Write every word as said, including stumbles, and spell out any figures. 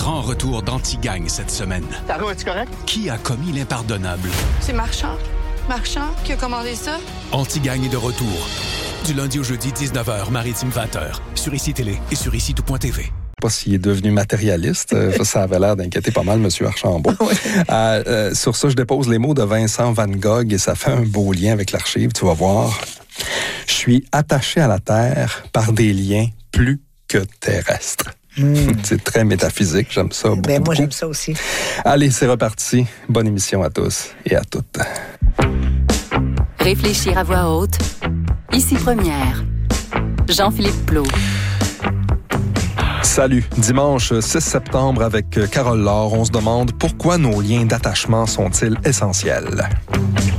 grand retour d'Antigagne cette semaine. Taro, es-tu correct? Qui a commis l'impardonnable? C'est Marchand. Marchand qui a commandé ça? Antigagne est de retour. Du lundi au jeudi, dix-neuf heures, Maritime vingt heures. Sur Ici Télé et sur ici tout point t v. Pas s'il est devenu matérialiste. Ça avait l'air d'inquiéter pas mal M. Archambault. Oui. Euh, euh, sur ça, je dépose les mots de Vincent Van Gogh et ça fait un beau lien avec l'archive, tu vas voir. Je suis attaché à la terre par des liens plus que terrestres. Mmh. C'est très métaphysique, j'aime ça beaucoup. Ben, moi, beaucoup. j'aime ça aussi. Allez, c'est reparti. Bonne émission à tous et à toutes. Réfléchir à voix haute. Ici Première. Jean-Philippe Plot. Salut. Dimanche six septembre avec Carole Laure, on se demande pourquoi nos liens d'attachement sont-ils essentiels?